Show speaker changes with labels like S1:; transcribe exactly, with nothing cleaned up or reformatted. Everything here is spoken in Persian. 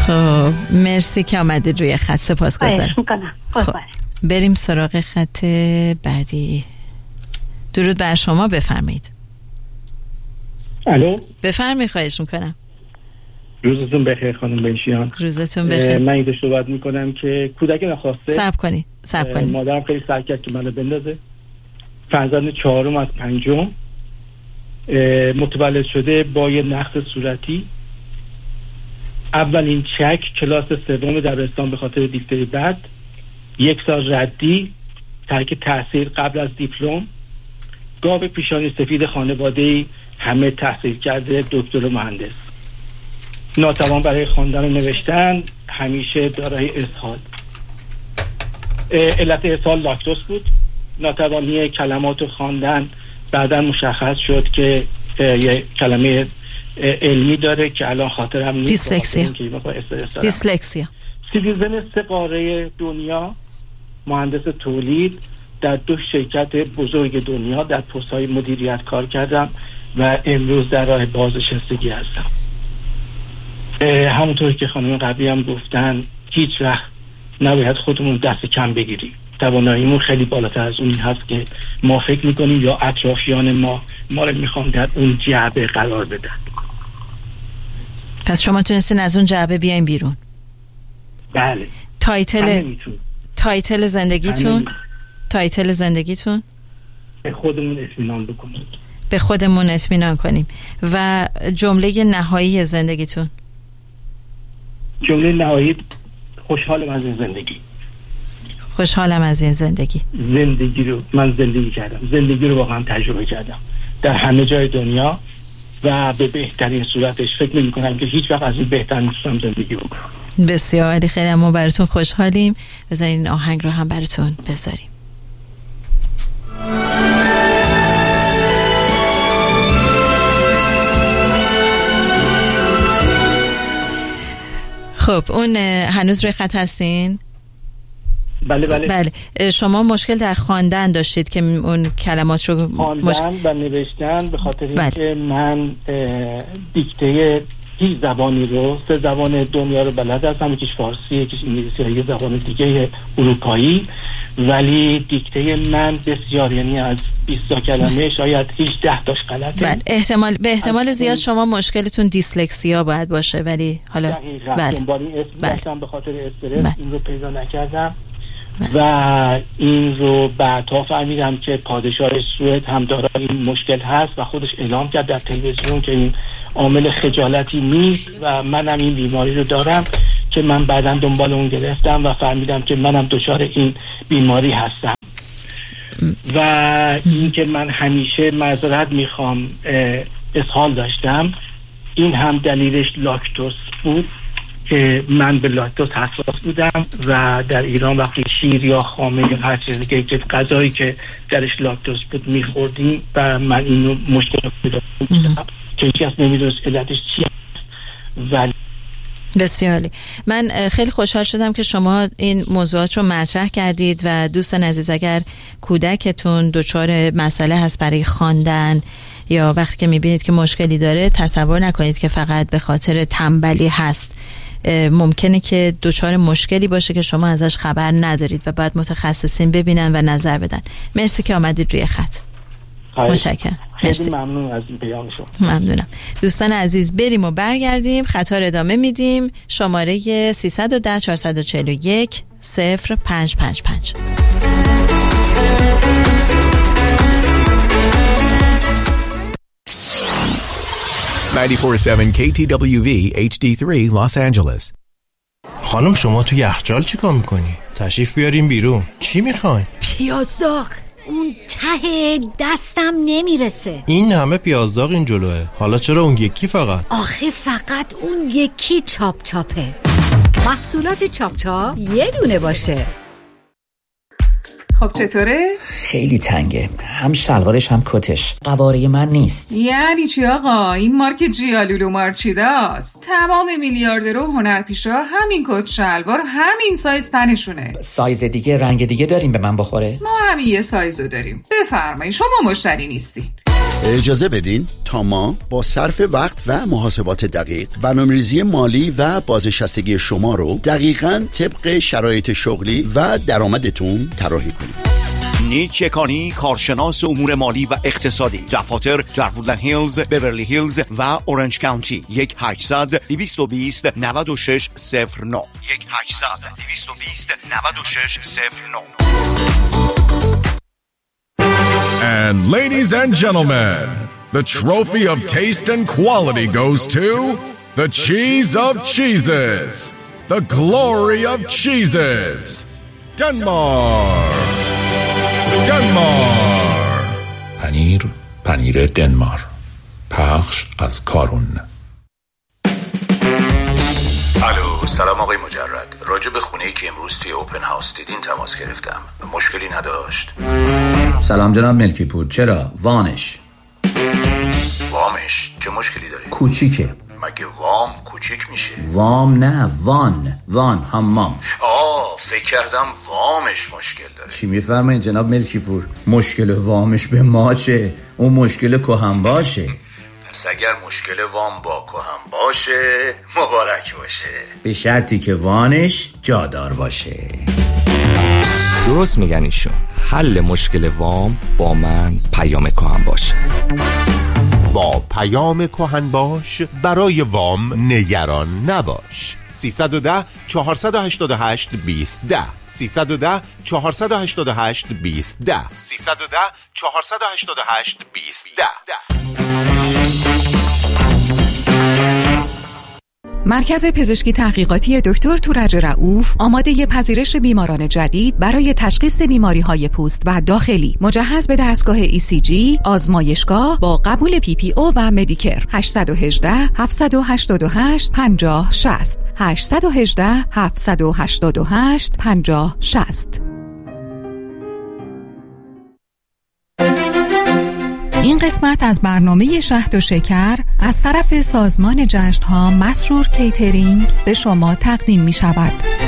S1: خب مرسی که آمدید روی خط، سپاسگزارم.
S2: خب
S1: بریم سراغ خط بعدی. درود بر شما، بفرمایید.
S3: الو،
S1: بفرمایید، خواهش میکنم.
S3: روزتون بخیر خانم بنشیان.
S1: روزتون بخیر.
S3: من اینجا صحبت میکنم که کودک نخواسته.
S1: صبر کنی صبر کنی
S3: مادرم خیلی سعی کرد که منو بندازه. فرزند چهارم از پنجم، متولد شده با یه نقص صورتی. اولین چک کلاس سوم دبیرستان به خاطر دیکته بد، یک سال ردی، ترک تحصیل قبل از دیپلم، گاو پیشانی سفید خانواده‌ای، همه تحصیل کرده، دکتر و مهندس. ناتوان برای خواندن و نوشتن، همیشه دارای اسهال. علت اسهال لاکتوز بود. ناتوانی کلمات و خواندن بعدا مشخص شد که یه کلمه علمی داره که الان خاطرم نیست.
S1: دیسلکسیا. دیسلکسیا.
S3: سیتیزن سه قاره دنیا، مهندس تولید، در دو شرکت بزرگ دنیا در پست‌های مدیریت کار کردم و امروز در راه بازنشستگی هستم. همونطور که خانم قبلی هم گفتن، هیچ وقت نباید خودمون دست کم بگیریم. تواناییمون خیلی بالاتر از اون هست که ما فکر میکنیم یا اطرافیان ما ما رو میخوام در اون جعبه قرار بدن.
S1: پس شما تونستین از اون جعبه بیاین بیرون؟
S3: بله.
S1: تایتل تایتل زندگیتون تایتل زندگیتون
S3: به خودمون اطمینان بکنیم.
S1: به خودمون اطمینان کنیم. و جمله نهایی زندگیتون؟
S3: جمله نهایی خوشحالم از این زندگی.
S1: خوشحالم از این زندگی.
S3: زندگی رو من زندگی کردم. زندگی رو واقعا تجربه کردم در همه جای دنیا و به بهترین صورتش. فکر نمی کنم که هیچ وقت از این بهتر میتونم زندگی بکنم.
S1: بسیار عالی، خیلی ما براتون خوشحالیم. بذارین این آهنگ رو هم براتون بذاریم. خب اون هنوز روی خط هستین؟
S3: بله بله.
S1: بله. شما مشکل در خواندن داشتید که اون کلمات رو
S3: خواندن مش... و نوشتن به خاطر بله. اینکه من دیکته هیچ زبانی رو، سه زبان دنیا رو بلد هستم، یکیش فارسی، یکیش انگلیسی، یه زبان دیگه اروپایی، ولی دیکته من بسیار، یعنی از بیست تا کلمه شاید هجده تاش غلطه.
S1: بله. احتمال به احتمال زیاد شما مشکلتون دیسلکسیا باید باشه، ولی حالا
S3: دقیقاً
S1: بله.
S3: دنبال این اسم
S1: بله.
S3: داشتم به خاطر استرس
S1: بله.
S3: این رو پیدا نکردم. و این رو بعدها فهمیدم که پادشاه سوئد هم دارای این مشکل هست و خودش اعلام کرد در تلویزیون که این عامل خجالتی نیست و منم این بیماری رو دارم، که من بعداً دنبال اون گرفتم و فهمیدم که منم دچار این بیماری هستم. و این که من همیشه معذرت میخوام اسهال داشتم، این هم دلیلش لاکتوز بود که من به لاکتوز حساس بودم و در ایران وقتی شیر یا خامه یا هر چیزی که که غذایی که درش لاکتوز بود میخوردیم و من اینو مشکل پیدا کردم که هیچ کس نمیدونست علتش چیه. ولی
S1: بسیاری من خیلی خوشحال شدم که شما این موضوعات رو مطرح کردید و دوستان عزیز اگر کودکتون دچار مسئله هست برای خواندن یا وقتی که میبینید که مشکلی داره، تصور نکنید که فقط به خاطر تنبلی هست. ممکنه که دچار مشکلی باشه که شما ازش خبر ندارید و بعد متخصصین ببینن و نظر بدن. مرسی که آمدید روی خط. متشکرم.
S3: خیلی ممنون از این پیام شما.
S1: ممنونم. دوستان عزیز بریم و برگردیم، خطا رو ادامه میدیم. شماره سیصد و ده چهارصد و چهل و یک صفر پنج پنج پنج.
S4: نود و چهار ممیز هفت کی تی دبلیو وی اچ دی سه Los Angeles.
S5: خانم شما تو یخچال چی کار میکنی؟ تشریف بیاریم بیرون. چی میخواین؟
S6: پیاز داغ. اون ته دستم نمیرسه.
S5: این همه پیاز داغ این جلوه. حالا چرا اون یکی فقط؟
S6: آخه فقط اون یکی چاپ چاپه. محصولات چاپ چاپ یه دونه باشه.
S7: خب چطوره؟
S8: خیلی تنگه، هم شلوارش هم کتش قواره من نیست.
S7: یعنی چی آقا؟ این مارک جیالولو مارچیداست. تمام میلیاردرها و هنرپیشا همین کت شلوار همین سایز تنشونه.
S8: سایز دیگه رنگ دیگه داریم به من بخوره؟
S7: ما همین یه سایزو داریم. بفرمایید، شما مشتری نیستی.
S2: اجازه بدین تا ما با صرف وقت و محاسبات دقیق برنامه‌ریزی مالی و بازنشستگی شما رو دقیقاً طبق شرایط شغلی و درآمدتون طراحی کنیم.
S9: نیک یکانی، کارشناس امور مالی و اقتصادی، دفاتر در وودلند هیلز، بیورلی هیلز و اورنج کانتی. یک هشتصد دویست و بیست نود و شش صفر نه یک هشتصد دویست و بیست نود و شش صفر نه.
S10: And ladies and gentlemen, the trophy of taste and quality goes to the cheese of cheeses, the glory of cheeses, Denmark. Denmark.
S11: پنیر، پنیر دنمار. پخش از کارون. الو، سلام آقای مجرد. راجع به خونه‌ای که امروز توی اوپن هاوس دیدین تماس گرفتم. مشکلی نداشت؟
S8: سلام جناب ملکی پور. چرا؟ وانش
S11: وامش چه مشکلی داره؟
S8: کوچیکه.
S11: مگه وام کوچیک میشه؟
S8: وام نه، وان. وان حمام.
S11: آه، فکر کردم وامش مشکل داره.
S8: چی میفرمایید جناب ملکی پور؟ مشکل وامش به ما چه؟ اون مشکل کهن باشه.
S11: پس اگر مشکل وام با کهن باشه مبارک باشه،
S8: به شرطی که وانش جادار باشه.
S12: درست میگن ایشون. حل مشکل وام با من پیام کهن باشه.
S13: با پیام کهن باش برای وام نگران نباش. سیصد و ده چهارصد و هشتاد و هشت بیست ده سیصد و ده چهارصد و هشتاد و هشت بیست ده سیصد و ده چهارصد و هشتاد و هشت بیست ده.
S14: مرکز پزشکی تحقیقاتی دکتر تورج رؤوف آماده پذیرش بیماران جدید برای تشخیص بیماری‌های پوست و داخلی، مجهز به دستگاه ای سی جی، آزمایشگاه با قبول پی پی او و مدیکر. هشت یک هشت هفت هشت هشت پنجاه شصت هشت یک هشت هفت هشت هشت پنجاه شصت. این قسمت از برنامه شهد و شکر از طرف سازمان جشن‌ها مسرور کیترینگ به شما تقدیم می شود.